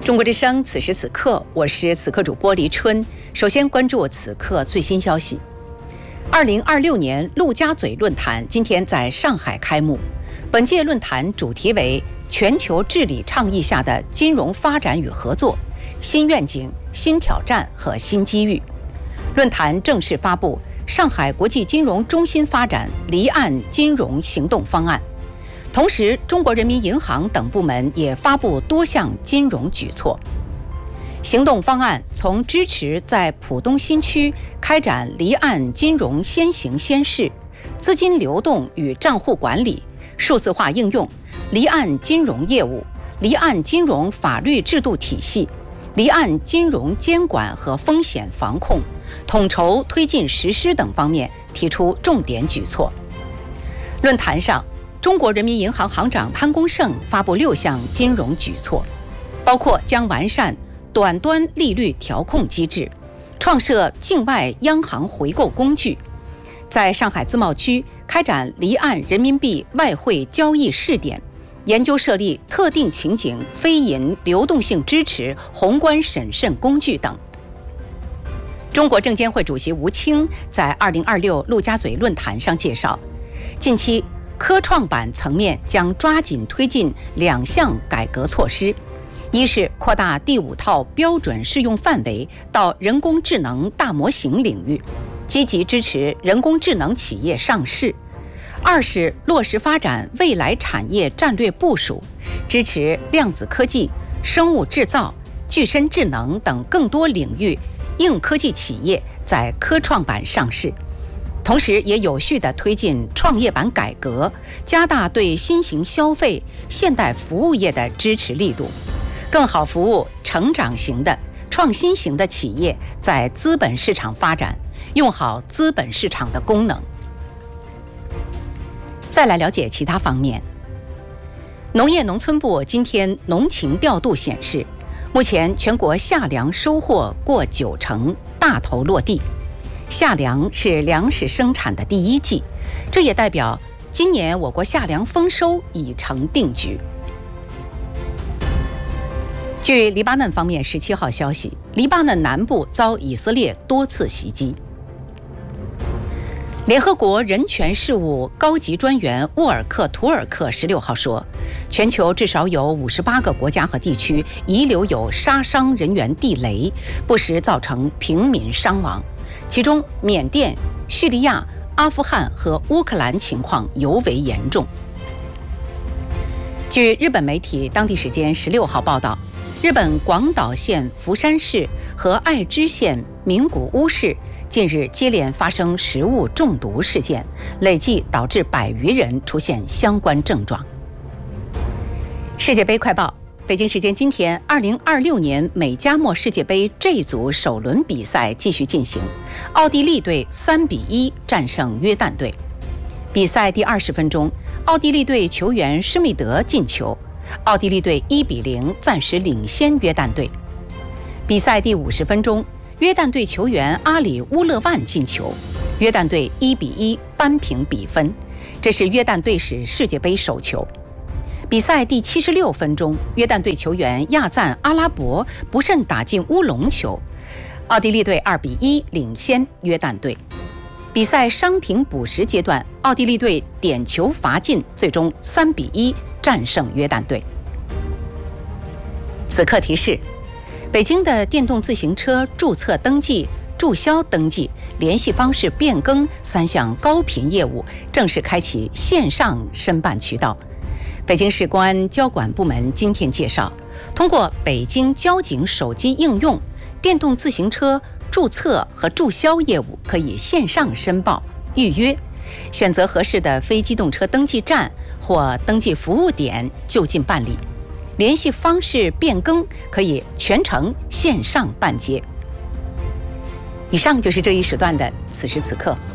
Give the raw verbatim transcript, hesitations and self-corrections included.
中国之声，此时此刻，我是此刻主播黎春。首先关注此刻最新消息。二零二六年陆家嘴论坛今天在上海开幕。本届论坛主题为全球治理倡议下的金融发展与合作、新愿景、新挑战和新机遇。论坛正式发布上海国际金融中心发展离岸金融行动方案。同时，中国人民银行等部门也发布多项金融举措。行动方案从支持在浦东新区开展离岸金融先行先试、资金流动与账户管理、数字化应用、离岸金融业务、离岸金融法律制度体系、离岸金融监管和风险防控、统筹推进实施等方面提出重点举措。论坛上，中国人民银行行长潘功胜发布六项金融举措，包括将完善短端利率调控机制，创设境外央行回购工具，在上海自贸区开展离岸人民币外汇交易试点，研究设立特定情景非银流动性支持宏观审慎工具等。中国证监会主席吴清在二零二六陆家嘴论坛上介绍，近期科创板层面将抓紧推进两项改革措施，一是扩大第五套标准适用范围到人工智能大模型领域，积极支持人工智能企业上市；二是落实发展未来产业战略部署，支持量子科技、生物制造、具身智能等更多领域硬科技企业在科创板上市。同时也有序地推进创业板改革，加大对新型消费、现代服务业的支持力度，更好服务成长型的、创新型的企业在资本市场发展，用好资本市场的功能。再来了解其他方面。农业农村部今天农情调度显示，目前全国夏粮收获过九成，大头落地。夏粮是粮食生产的第一季，这也代表今年我国夏粮丰收已成定局。据黎巴嫩方面十七号消息，黎巴嫩南部遭以色列多次袭击。联合国人权事务高级专员沃尔克·图尔克十六号说，全球至少有五十八个国家和地区遗留有杀伤人员地雷，不时造成平民伤亡。其中，缅甸、叙利亚、阿富汗和乌克兰情况尤为严重。据日本媒体当地时间十六号报道，日本广岛县福山市和爱知县名古屋市近日接连发生食物中毒事件，累计导致百余人出现相关症状。世界杯快报。北京时间今天，二零二六年美加墨世界杯 J 组首轮比赛继续进行，奥地利队三比一战胜约旦队。比赛第二十分钟，奥地利队球员施密德进球，奥地利队一比零暂时领先约旦队。比赛第五十分钟，约旦队球员阿里乌勒万进球，约旦队一比一扳平比分，这是约旦队史世界杯首球。比赛第七十六分钟，约旦队球员亚赞阿拉伯不慎打进乌龙球，奥地利队二比一领先约旦队。比赛伤停补时阶段，奥地利队点球罚进，最终三比一战胜约旦队。此刻提示：北京的电动自行车注册登记、注销登记、联系方式变更三项高频业务正式开启线上申办渠道。北京市公安交管部门今天介绍，通过北京交警手机应用，电动自行车注册和注销业务可以线上申报预约，选择合适的非机动车登记站或登记服务点就近办理，联系方式变更可以全程线上办结。以上就是这一时段的此时此刻。